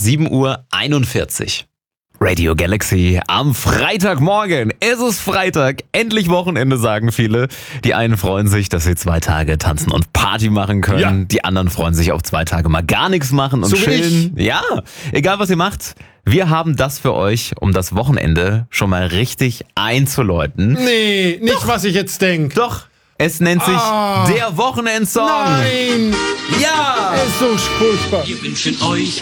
7:41 Uhr. Radio Galaxy am Freitagmorgen. Es ist Freitag, endlich Wochenende, sagen viele. Die einen freuen sich, dass sie 2 Tage tanzen und Party machen können. Ja. Die anderen freuen sich auf 2 Tage mal gar nichts machen und So wie chillen. Ja, egal was ihr macht. Wir haben das für euch, um das Wochenende schon mal richtig einzuläuten. Nee, nicht was ich jetzt denke. Doch, es nennt sich Ah. der Wochenendsong. Nein, Ja! ist so furchtbar. Wir wünschen euch